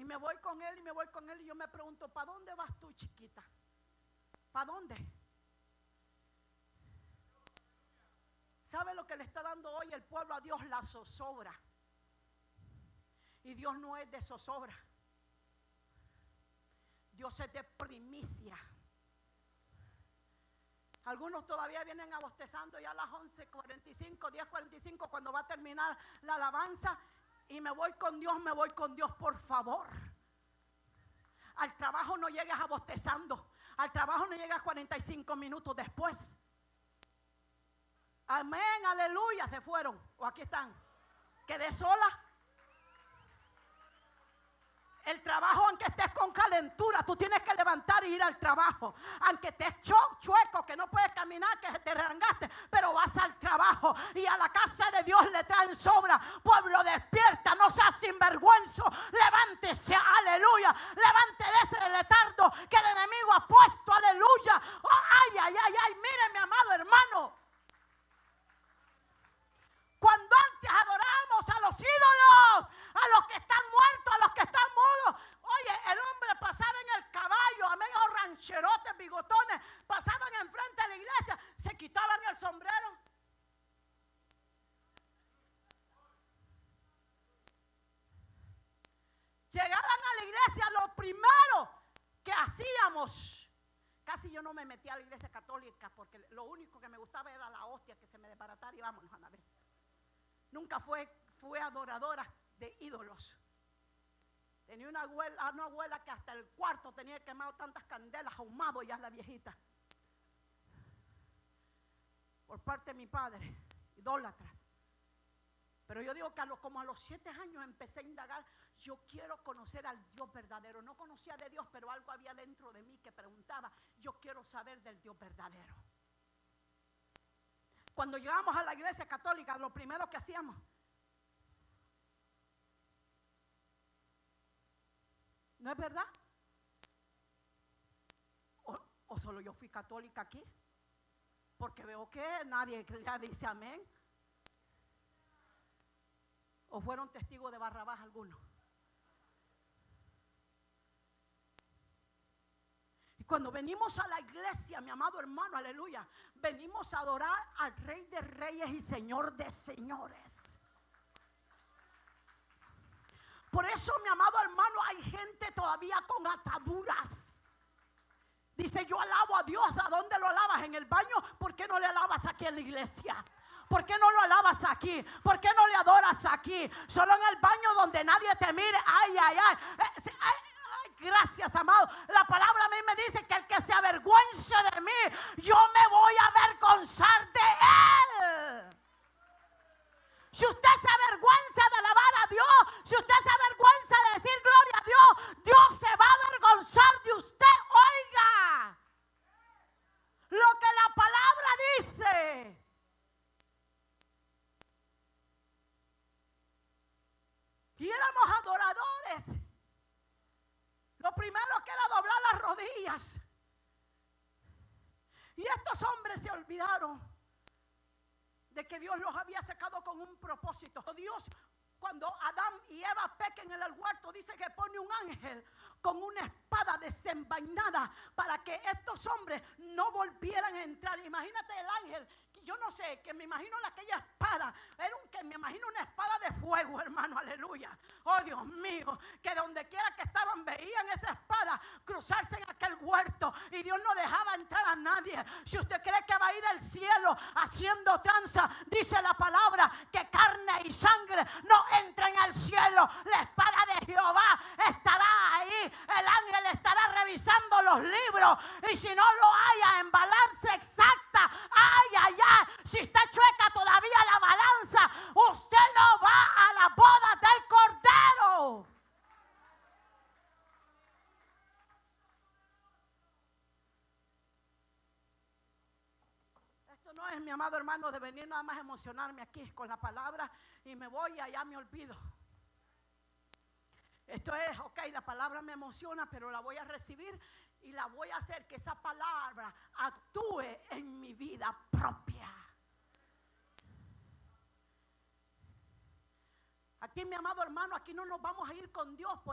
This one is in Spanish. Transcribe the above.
Y me voy con él y yo me pregunto, ¿para dónde vas tú, chiquita? ¿Para dónde? ¿Sabe lo que le está dando hoy el pueblo a Dios? La zozobra. Y Dios no es de zozobra. Dios es de primicia. Algunos todavía vienen abostezando ya a las 11:45, 10:45, cuando va a terminar la alabanza. Y me voy con Dios, por favor. Al trabajo no llegues abostezando. Al trabajo no llegas 45 minutos después. Amén, aleluya, se fueron. O aquí están. Quedé sola. El trabajo, aunque estés con calentura, tú tienes que levantar e ir al trabajo. Aunque estés chueco, que no puedes caminar, que te rerangaste, pero vas al trabajo. Y a la casa de Dios le traen sobra. Pueblo, despierta, no seas sinvergüenza. Levántese, aleluya. Levante de ese letardo que el enemigo ha puesto, aleluya. Oh, ay, ay, ay, ay, mire, mi amado hermano. Cuando antes adorábamos a los ídolos, a los que están muertos, a los que están mudos. Oye, el hombre pasaba en el caballo, amén, o rancherotes, bigotones, pasaban enfrente de la iglesia, se quitaban el sombrero. Llegaban a la iglesia, lo primero que hacíamos. Casi yo no me metía a la iglesia católica porque lo único que me gustaba era la hostia, que se me desbaratara y vámonos a la vez. Nunca fue adoradora de ídolos. Tenía una abuela que hasta el cuarto tenía quemado tantas candelas, ahumado ya la viejita. Por parte de mi padre, idólatras. Pero yo digo que como a los 7 años empecé a indagar, yo quiero conocer al Dios verdadero. No conocía de Dios, pero algo había dentro de mí que preguntaba, yo quiero saber del Dios verdadero. Cuando llegamos a la iglesia católica, lo primero que hacíamos, ¿no es verdad? ¿O solo yo fui católica aquí? Porque veo que nadie ya dice amén. ¿O fueron testigos de Barrabás algunos? Cuando venimos a la iglesia, mi amado hermano, aleluya, venimos a adorar al Rey de Reyes y Señor de Señores. Por eso, mi amado hermano, hay gente todavía con ataduras. Dice, yo alabo a Dios. ¿A dónde lo alabas? ¿En el baño? ¿Por qué no le alabas aquí en la iglesia? ¿Por qué no lo alabas aquí? ¿Por qué no le adoras aquí? Solo en el baño donde nadie te mire. Ay, ay, ay. Gracias, amado. La palabra a mí me dice que el que se avergüence de mí, yo me voy a avergonzar de él. Si usted se avergüenza de alabar a Dios, si usted se avergüenza de decir gloria a Dios, Dios se va a avergonzar de usted. Oiga lo que la palabra dice. Y éramos adoradores. Lo primero que era doblar las rodillas. Y estos hombres se olvidaron de que Dios los había sacado con un propósito. Dios, cuando Adán y Eva pecan en el huerto, dice que pone un ángel con una espada desenvainada para que estos hombres no volvieran a entrar. Imagínate el ángel, yo no sé, que me imagino aquella espada, me imagino una espada de fuego, hermano, aleluya. Oh, Dios mío, que donde quiera que estaban veían esa espada cruzarse en aquel huerto y Dios no dejaba entrar a nadie. Si usted cree que va a ir al cielo haciendo tranza, dice la palabra que carne y sangre no entren al cielo. La espada de Jehová estará ahí, el ángel estará revisando los libros y si no lo haya en balanza exacta, ay, ay, ay, si está chueca todavía la balanza, usted no va a la boda del Cordero. Esto no es, mi amado hermano, de venir nada más a emocionarme aquí con la palabra y me voy y allá me olvido. Esto es, ok, la palabra me emociona, pero la voy a recibir y la voy a hacer que esa palabra actúe en mi vida propia. Aquí, mi amado hermano, aquí no nos vamos a ir con Dios